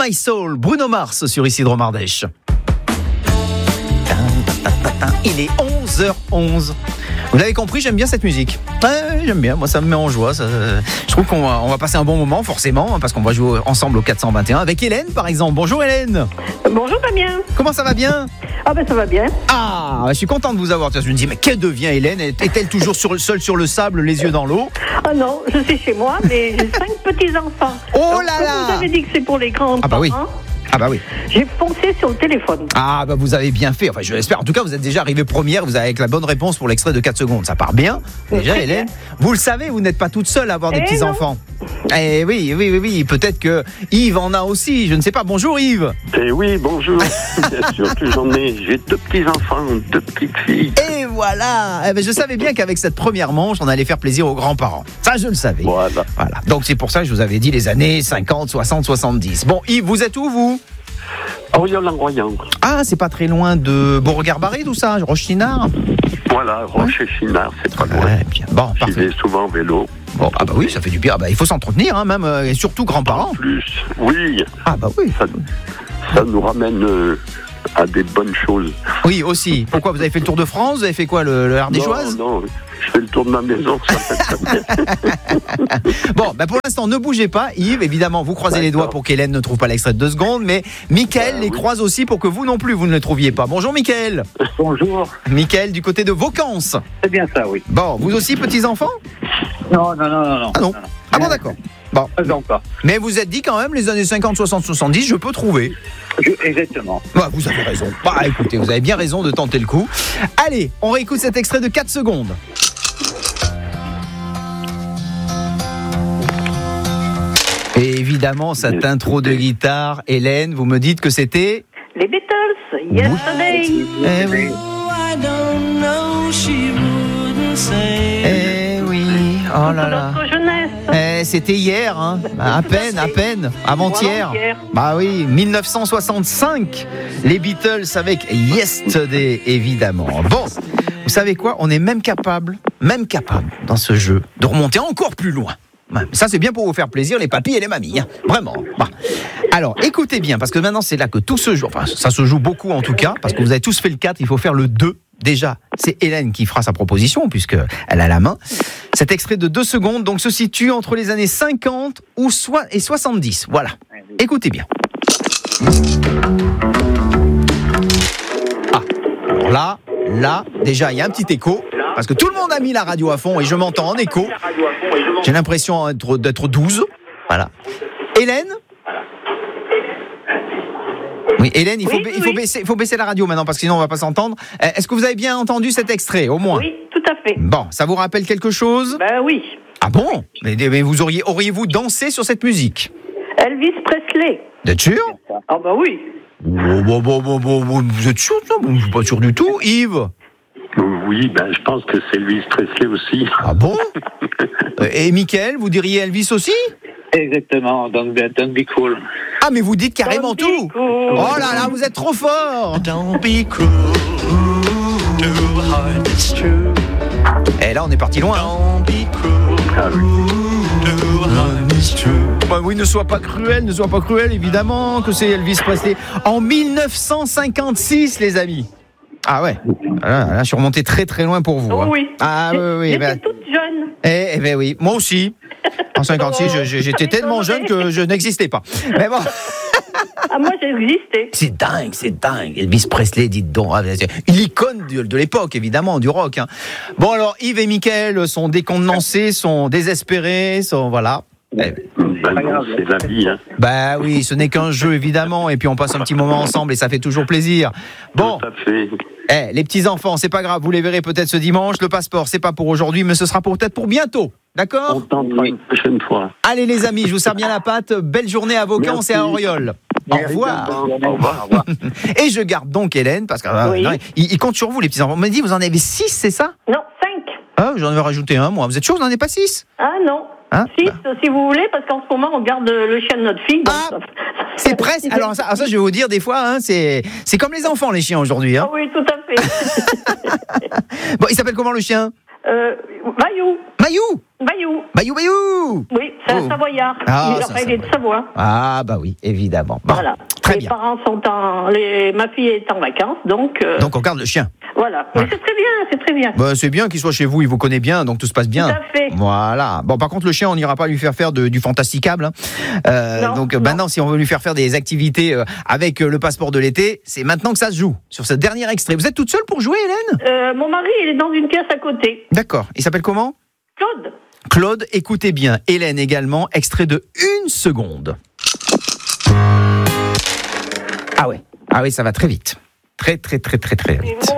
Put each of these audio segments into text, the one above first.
My Soul, Bruno Mars sur Isidro Mardèche. Il est 11h11. Vous l'avez compris, j'aime bien cette musique. Ouais, j'aime bien, moi ça me met en joie. Je trouve qu'on va passer un bon moment, forcément, parce qu'on va jouer ensemble au 421 avec Hélène, par exemple. Bonjour Hélène. Bonjour Damien. Comment ça va bien? Ah ben ça va bien. Ah, je suis content de vous avoir. Je me dis, mais qu'elle devient Hélène? Est-elle toujours seule sur le sable, les yeux dans l'eau? Ah non, je suis chez moi, mais j'ai 5 petits-enfants. Oh donc, là là. Vous avez dit que c'est pour les grands-parents. Ah bah oui. Ah bah oui. J'ai foncé sur le téléphone. Ah bah vous avez bien fait, enfin je l'espère. En tout cas vous êtes déjà arrivé première, vous avez avec la bonne réponse pour l'extrait de 4 secondes. Ça part bien. Déjà Très Hélène, bien. vous le savez, vous n'êtes pas toute seule à avoir des petits-enfants. Eh oui, peut-être que Yves en a aussi, je ne sais pas. Bonjour Yves. Eh oui, bonjour. Bien sûr que j'ai 2 petits-enfants, 2 petites filles. Et voilà. Eh ben, je savais bien qu'avec cette première manche, on allait faire plaisir aux grands-parents. Ça je le savais. Voilà. Donc c'est pour ça que je vous avais dit les années 50, 60, 70. Bon Yves, vous êtes où vous? Auriol-en-Royan. Ah, c'est pas très loin de Beauregard-Barré, tout ça, Roche-Chinard. Voilà, Roche et Chinard, c'est pas loin. Ouais, bien. Bon, J'y parfait. vais souvent en vélo. Bon, ah bah oui, ça fait du bien. Ah bah, il faut s'entretenir, hein, même, et surtout grands-parents. En plus, oui, Ah bah oui. ça nous ramène à des bonnes choses. Oui, aussi. Pourquoi, vous avez fait le Tour de France? Vous avez fait quoi, le Ardéchoise? Non, je fais le tour de ma maison, ça fait très bien. Bon, bah pour l'instant, ne bougez pas. Yves, évidemment, vous croisez les doigts pour qu'Hélène ne trouve pas l'extrait de 2 secondes, mais Mickaël les croise aussi pour que vous non plus, vous ne le trouviez pas. Bonjour Mickaël. Bonjour. Mickaël du côté de Vaucans. C'est bien ça, oui. Bon, vous aussi, petits-enfants? Non. Ah non. Ah bon, d'accord. Bon. Pas encore. Mais vous êtes dit quand même, les années 50, 60, 70, je peux trouver. Exactement. Bah, vous avez raison. Bah, écoutez, vous avez bien raison de tenter le coup. Allez, on réécoute cet extrait de 4 secondes. Et évidemment, cette intro de guitare, Hélène, vous me dites que c'était... Les Beatles, Yesterday. Eh oui. Eh oui. Oh là là. Notre jeunesse. C'était hier, hein. À peine, avant-hier. Avant-hier. Bah oui, 1965. Les Beatles avec Yesterday, évidemment. Bon, vous savez quoi? On est même capable dans ce jeu de remonter encore plus loin. Ça, c'est bien pour vous faire plaisir, les papis et les mamies, hein. Vraiment. Bah. Alors, écoutez bien, parce que maintenant, c'est là que tout se joue. Enfin, ça se joue beaucoup en tout cas, parce que vous avez tous fait le 4, il faut faire le 2. Déjà, c'est Hélène qui fera sa proposition, puisqu'elle a la main. Cet extrait de 2 secondes, donc, se situe entre les années 50 et 70. Voilà. Écoutez bien. Ah, alors là, déjà, il y a un petit écho, parce que tout le monde a mis la radio à fond et je m'entends en écho. J'ai l'impression d'être 12. Voilà. Hélène? Oui, Hélène, il faut baisser la radio maintenant parce que sinon on va pas s'entendre. Est-ce que vous avez bien entendu cet extrait, au moins? Oui, tout à fait. Bon, ça vous rappelle quelque chose? Ben oui. Ah bon? Mais vous auriez-vous dansé sur cette musique? Elvis Presley. Vous êtes sûr? Ah bah oui. Bon, vous êtes sûr? Non, je suis pas sûr du tout. Yves? Oui, je pense que c'est Elvis Presley aussi. Ah bon? Et Mickaël, vous diriez Elvis aussi? Exactement, don't be cool. Ah, mais vous dites carrément Don't be tout. cool. Oh là là, vous êtes trop fort. Don't be cruel to a heart that's true. Et là, on est parti loin. Don't be cruel to a heart that's true. Bah oui, ne sois pas cruel, évidemment que c'est Elvis Presley. En 1956, les amis. Ah ouais, là, je suis remonté très très loin pour vous. Oh hein. oui. Ah oui. J'étais toute jeune. Eh ben oui, moi aussi. En 56, j'étais tellement jeune que je n'existais pas. Mais bon. Ah, moi j'existais. C'est dingue. Elvis Presley, dites donc. Une icône de l'époque, évidemment, du rock. Hein. Bon, alors, Yves et Mickaël sont décontenancés, sont désespérés, voilà. Non, c'est la vie, hein. Bah oui, ce n'est qu'un jeu, évidemment. Et puis, on passe un petit moment ensemble et ça fait toujours plaisir. Bon. Tout à fait. Les petits-enfants, c'est pas grave, vous les verrez peut-être ce dimanche. Le passeport, c'est pas pour aujourd'hui, mais ce sera peut-être pour bientôt. D'accord? On tentera une prochaine fois. Allez les amis, je vous serre bien la patte. Belle journée à Vaucans Merci. et à Auriol. Au revoir. Au revoir. Et je garde donc Hélène, parce que Oui. non, ils comptent sur vous les petits-enfants. On m'a dit, vous en avez 6, c'est ça? Non, 5. Ah, j'en avais rajouté un, moi. Vous êtes sûr que vous n'en avez pas 6? Ah non. Hein? 6, si vous voulez, parce qu'en ce moment, on garde le chien de notre fille. Donc Ah, c'est presque. Alors ça, je vais vous dire, des fois, hein, c'est comme les enfants, les chiens, aujourd'hui. Hein. Ah oui, tout à fait. Bon, il s'appelle comment, le chien? Mayou. Mayou. Bayou. Bayou, Bayou. Oui, c'est Oh. un Savoyard. Ah, Enfin, il est de Savoie. Ah, bah oui, évidemment. Bon, Voilà. très Les bien. parents sont ma fille est en vacances, donc. Donc on garde le chien. Voilà. Mais c'est très bien, c'est très bien. Bah, c'est bien qu'il soit chez vous, il vous connaît bien, donc tout se passe bien. Tout à fait. Voilà. Bon, par contre, le chien, on n'ira pas lui faire du fantasticable. Hein. Non, donc non. maintenant, si on veut lui faire des activités avec le passeport de l'été, c'est maintenant que ça se joue. Sur ce dernier extrait. Vous êtes toute seule pour jouer, Hélène ? Mon mari, il est dans une pièce à côté. D'accord. Il s'appelle comment ? Claude. Claude, écoutez bien. Hélène également, extrait de 1 seconde. Ah ouais. Ah oui, ça va très vite. Très, très, très, très, très vite.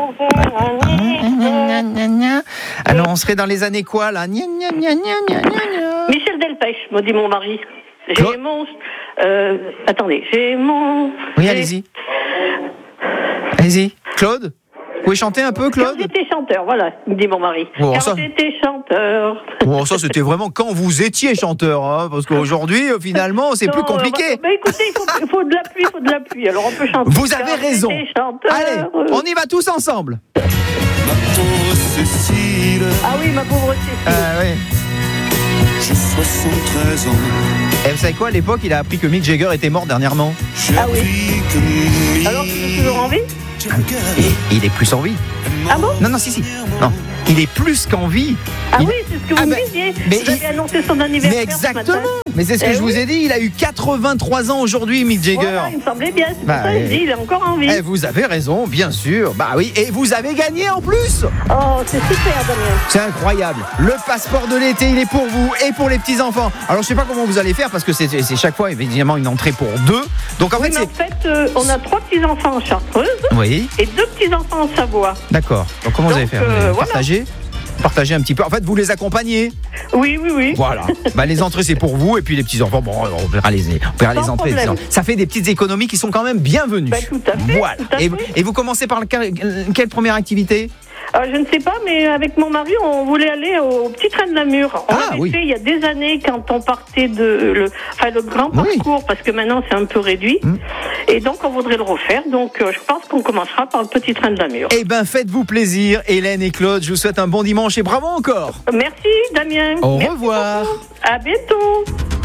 Alors, on serait dans les années quoi, là ? Gna, gna, gna, gna, gna, gna. Michel Delpech, me dit mon mari. Claude. J'ai mon. Attendez, j'ai mon. Oui, j'ai- allez-y. Allez-y. Claude ? Vous pouvez chanter un peu, Quand Claude ? j'étais chanteur, voilà, me dit mon mari. Bon, Quand ça- j'étais chanteur. Bon, ça, c'était vraiment quand vous étiez chanteur, hein, parce qu'aujourd'hui, finalement, c'est plus Non, compliqué. bah, écoutez, il faut de l'appui, alors on peut chanter. Vous avez Quand raison. j'étais chanteur, Allez, on y va tous ensemble. Ma pauvre Cécile, Ah oui, ma pauvre Cécile. Oui. j'ai 73 ans. Et vous savez quoi, à l'époque, il a appris que Mick Jagger était mort dernièrement. J'ai Ah oui. appris que Alors, tu es toujours en vie Et il est plus en vie. Ah bon Non, non, si. Non, il est plus qu'en vie. Ah Il- oui, c'est ce que vous Ah me ben, disiez. mais Vous avez il- annoncé son anniversaire Mais ce matin. exactement. Mais c'est ce que Eh je vous oui. ai dit. Il a eu 83 ans aujourd'hui, Mick Jagger. Voilà, il me semblait bien. C'est Bah, pour ça que je dis, il est encore en vie. Eh, vous avez raison, bien sûr. Bah oui, et vous avez gagné en plus. Oh, c'est super, Damien. C'est incroyable. Le passeport de l'été, il est pour vous et pour les petits-enfants. Alors, je sais pas comment vous allez faire parce que c'est chaque fois, évidemment, une entrée pour 2. Donc, en Oui, fait, mais en fait, on a 3 petits-enfants en Chartreuse Oui, et 2 petits-enfants en Savoie. d'accord. Donc, comment vous allez Donc, faire Vous allez voilà. partager un petit peu. En fait, vous les accompagnez. Oui, oui, oui. Voilà. Bah, les entrées, c'est pour vous. Et puis, les petits-enfants, bon, on verra les Sans entrées. problème. Ça fait des petites économies qui sont quand même bienvenues. Bah, tout à fait, Voilà. tout à Et, fait. et vous commencez par quelle première activité ? Je ne sais pas, mais avec mon mari, on voulait aller au petit train de Namur. On Ah, l'avait oui. fait il y a des années quand on partait le grand Oui. parcours, parce que maintenant c'est un peu réduit. Et donc on voudrait le refaire. Donc je pense qu'on commencera par le petit train de Namur. Eh ben, faites-vous plaisir, Hélène et Claude. Je vous souhaite un bon dimanche et bravo encore. Merci, Damien. Au Merci revoir. beaucoup. À bientôt.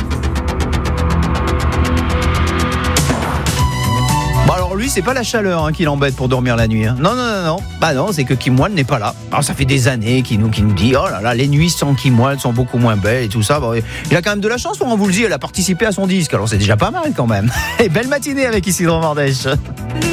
Bon, alors lui, c'est pas la chaleur qui l'embête pour dormir la nuit. Hein. Non. Bah non, c'est que Kim Wilde n'est pas là. Alors, ça fait des années qu'il nous dit oh là là, les nuits sans Kim Wilde sont beaucoup moins belles et tout ça. Bon, il a quand même de la chance, on vous le dit, elle a participé à son disque. Alors c'est déjà pas mal quand même. Et belle matinée avec Isidro Mordèche.